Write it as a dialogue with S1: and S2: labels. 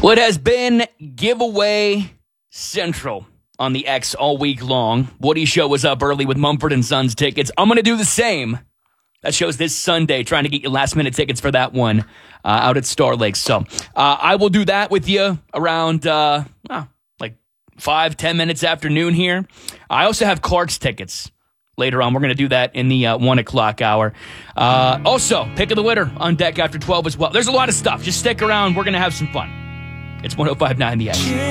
S1: What has been giveaway central on the X all week long. Woody Show was up early with Mumford & Sons tickets. I'm going to do the same. That show's this Sunday, trying to get you last-minute tickets for that one out at Star Lakes. So I will do that with you around like 5-10 minutes after noon here. I also have Clark's tickets later on. We're going to do that in the 1 o'clock hour. Also, Pick of the Winter on deck after 12 as well. There's a lot of stuff. Just stick around. We're going to have some fun. It's 105.9 The X.